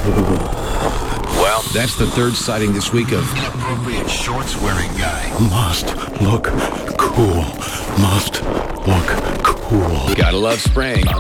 Well, that's the third sighting this week of inappropriate shorts-wearing guy. Must look cool. Must look cool. Gotta love spraying.